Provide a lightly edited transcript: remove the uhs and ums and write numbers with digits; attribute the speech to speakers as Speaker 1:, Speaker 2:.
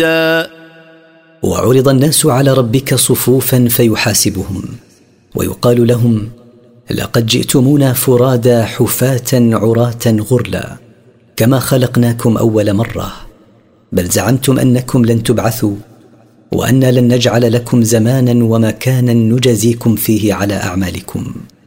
Speaker 1: وعرض الناس على ربك صفوفا فيحاسبهم ويقال لهم: لقد جئتمونا فرادى حفاة عراة غرلا كما خلقناكم أول مرة، بل زعمتم أنكم لن تبعثوا وأن لن نجعل لكم زمانا ومكانا نجزيكم فيه على أعمالكم.